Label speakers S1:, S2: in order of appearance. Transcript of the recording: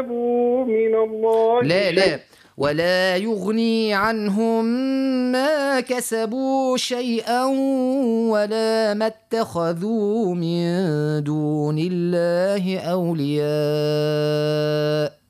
S1: من الله
S2: لا
S1: شيء.
S2: لا، ولا يغني عنهم ما كسبوا شيئا ولا ما اتخذوا من دون الله أولياء.